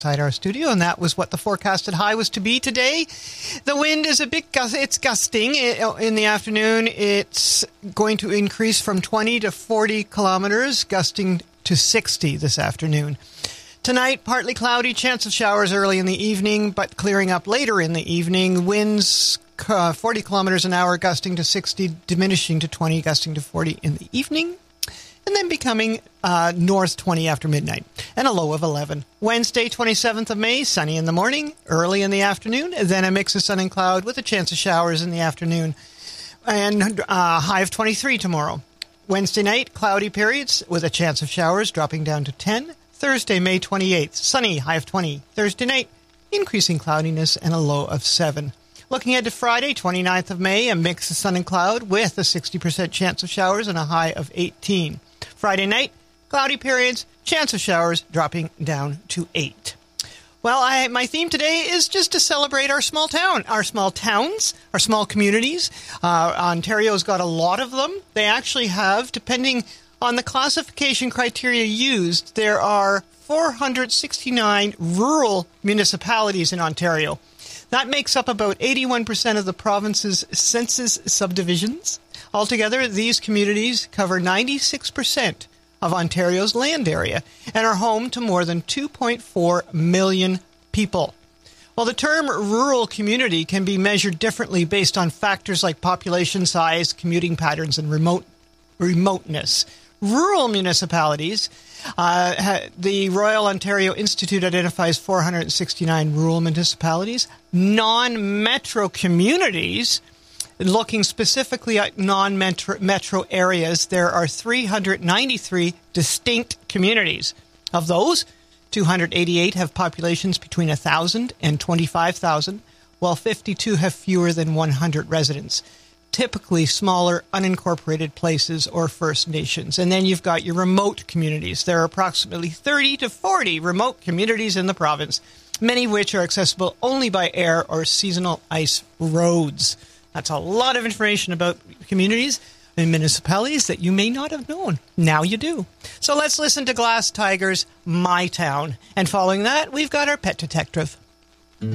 outside our studio, and that was what the forecasted high was to be today. The wind is a bit it's gusting in the afternoon. It's going to increase from 20 to 40 kilometers, gusting to 60 this afternoon. Tonight, partly cloudy, chance of showers early in the evening, but clearing up later in the evening. Winds 40 kilometers an hour, gusting to 60, diminishing to 20, gusting to 40 in the evening, and then becoming north 20 after midnight, and a low of 11. Wednesday, 27th of May, sunny in the morning, early in the afternoon, and then a mix of sun and cloud with a chance of showers in the afternoon, and high of 23 tomorrow. Wednesday night, cloudy periods with a chance of showers, dropping down to 10. Thursday, May 28th, sunny, high of 20. Thursday night, increasing cloudiness and a low of 7. Looking ahead to Friday, 29th of May, a mix of sun and cloud with a 60% chance of showers and a high of 18. Friday night, cloudy periods, chance of showers dropping down to 8. Well, my theme today is just to celebrate our small town, our small towns, our small communities. Ontario's got a lot of them. They actually have, depending on the classification criteria used, there are 469 rural municipalities in Ontario. That makes up about 81% of the province's census subdivisions. Altogether, these communities cover 96% of Ontario's land area and are home to more than 2.4 million people. While the term rural community can be measured differently based on factors like population size, commuting patterns, and remoteness, rural municipalities, the Royal Ontario Institute identifies 469 rural municipalities. Non-metro communities, looking specifically at non-metro areas, there are 393 distinct communities. Of those, 288 have populations between 1,000 and 25,000, while 52 have fewer than 100 residents. Typically smaller, unincorporated places or First Nations. And then you've got your remote communities. There are approximately 30 to 40 remote communities in the province, many of which are accessible only by air or seasonal ice roads. That's a lot of information about communities and municipalities that you may not have known. Now you do. So let's listen to Glass Tigers, My Town. And following that, we've got our pet detective.